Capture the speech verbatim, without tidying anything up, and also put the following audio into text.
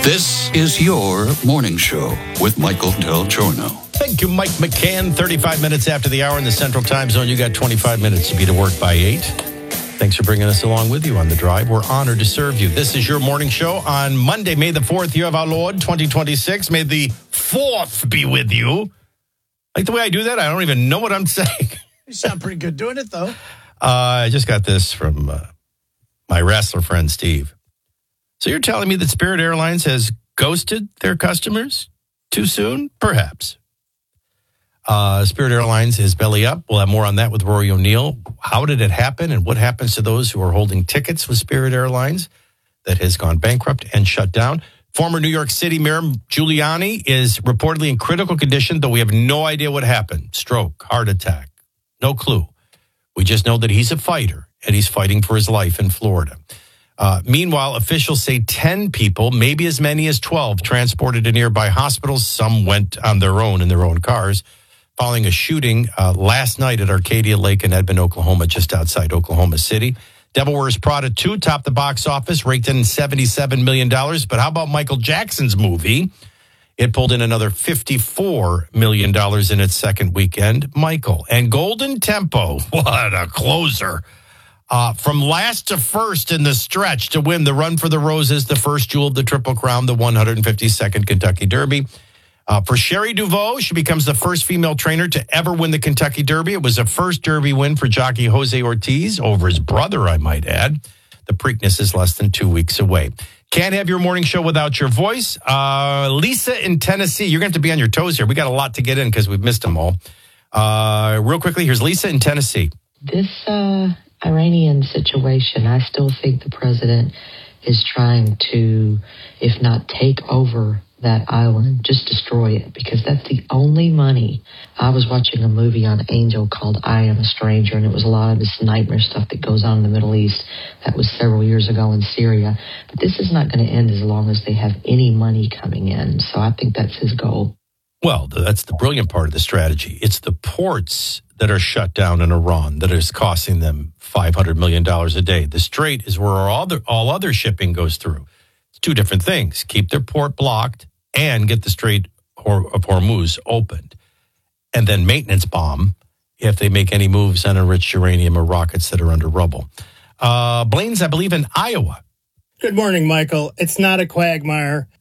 This is your morning show with Michael Del Giorno. Thank you, Mike McCann. thirty-five minutes after the hour in the Central Time Zone. You got twenty-five minutes to be to work by eight. Thanks for bringing us along with you on the drive. We're honored to serve you. This is your morning show on Monday, May the fourth, year of our Lord, twenty twenty-six. May the fourth be with you. Like the way I do that, I don't even know what I'm saying. You sound pretty good doing it, though. Uh, I just got this from uh, my wrestler friend, Steve. So you're telling me that Spirit Airlines has ghosted their customers too soon? Perhaps. Uh, Spirit Airlines is belly up. We'll have more on that with Rory O'Neill. How did it happen, and what happens to those who are holding tickets with Spirit Airlines that has gone bankrupt and shut down? Former New York City Mayor Giuliani is reportedly in critical condition, though we have no idea what happened. Stroke, heart attack, no clue. We just know that he's a fighter, and he's fighting for his life in Florida. Uh, meanwhile, officials say ten people, maybe as many as twelve, transported to nearby hospitals. Some went on their own in their own cars, following a shooting uh, last night at Arcadia Lake in Edmond, Oklahoma, just outside Oklahoma City. Devil Wears Prada two topped the box office, raked in seventy-seven million dollars. But how about Michael Jackson's movie? It pulled in another fifty-four million dollars in its second weekend. Michael and Golden Tempo, what a closer. Uh, from last to first in the stretch to win the Run for the Roses, the first jewel of the Triple Crown, the one hundred fifty-second Kentucky Derby. Uh, for Sherry Duveau, she becomes the first female trainer to ever win the Kentucky Derby. It was a first Derby win for jockey Jose Ortiz over his brother, I might add. The Preakness is less than two weeks away. Can't have your morning show without your voice. Uh, Lisa in Tennessee, you're going to have to be on your toes here. We got a lot to get in because we've missed them all. Uh, real quickly, here's Lisa in Tennessee. This uh, Iranian situation, I still think the president is trying to, if not take over that island, just destroy it, because that's the only money. I was watching a movie on Angel called I Am a Stranger, and it was a lot of this nightmare stuff that goes on in the Middle East. That was several years ago in Syria. But this is not going to end as long as they have any money coming in. So I think that's his goal. Well, that's the brilliant part of the strategy. It's the ports that are shut down in Iran that is costing them five hundred million dollars a day. The Strait is where all other, all other shipping goes through. It's two different things. Keep their port blocked and get the Strait of Hormuz opened. And then maintenance bomb if they make any moves on enriched uranium or rockets that are under rubble. Uh, Blaine's, I believe, in Iowa. Good morning, Michael. It's not a quagmire.